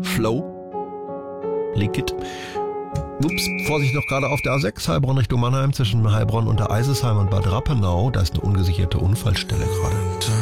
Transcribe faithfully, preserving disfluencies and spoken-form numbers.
Flow. Liquid. Ups, Vorsicht noch gerade auf der A sechs, Heilbronn Richtung Mannheim, zwischen Heilbronn und der Eisesheim und Bad Rappenau. Da ist eine ungesicherte Unfallstelle gerade.